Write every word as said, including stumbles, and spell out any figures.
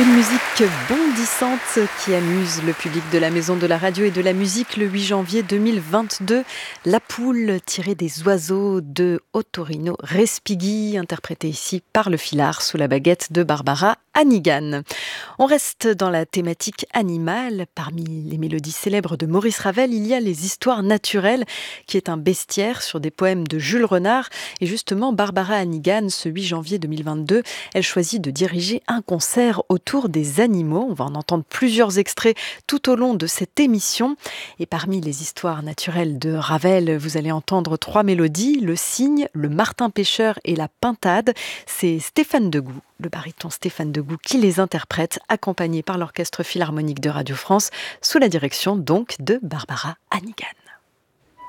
Une musique bondissante qui amuse le public de la Maison de la Radio et de la Musique le huit janvier deux mille vingt-deux. La poule tirée des oiseaux de Ottorino Respighi, interprétée ici par le Filard sous la baguette de Barbara Hannigan. On reste dans la thématique animale. Parmi les mélodies célèbres de Maurice Ravel, il y a les histoires naturelles, qui est un bestiaire sur des poèmes de Jules Renard. Et justement, Barbara Hannigan, ce huit janvier deux mille vingt-deux, elle choisit de diriger un concert autour des animaux. On va en entendre plusieurs extraits tout au long de cette émission. Et parmi les histoires naturelles de Ravel, vous allez entendre trois mélodies, le cygne, le martin pêcheur et la pintade. C'est Stéphane Degout, le baryton Stéphane Degout, qui les interprète, accompagné par l'Orchestre Philharmonique de Radio France, sous la direction donc de Barbara Hannigan.